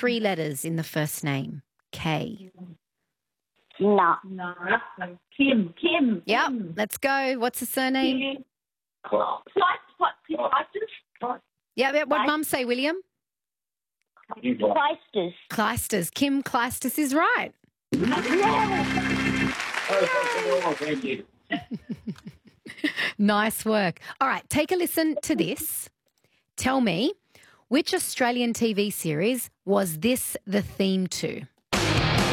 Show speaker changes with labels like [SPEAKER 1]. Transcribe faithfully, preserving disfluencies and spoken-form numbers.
[SPEAKER 1] three letters in the first name? K.
[SPEAKER 2] No.
[SPEAKER 3] No. Kim. Kim.
[SPEAKER 1] Yep.
[SPEAKER 3] Kim.
[SPEAKER 1] Let's go. What's the surname?
[SPEAKER 3] Kim. What? What? What?
[SPEAKER 1] Yeah. yeah. What Mum say, William?
[SPEAKER 2] Clijsters.
[SPEAKER 1] Clijsters. Kim Clijsters is right.
[SPEAKER 3] Thank you.
[SPEAKER 1] Nice work. All right, take a listen to this. Tell me, which Australian T V series was this the theme to?